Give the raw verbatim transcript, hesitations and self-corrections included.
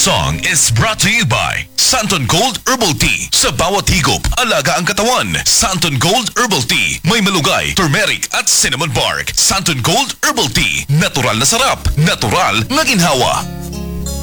song is brought to you by Santon Gold Herbal Tea. Sa bawat higop, alaga ang katawan. Santon Gold Herbal Tea. May malunggay, turmeric at cinnamon bark. Santon Gold Herbal Tea. Natural na sarap. Natural na ginhawa.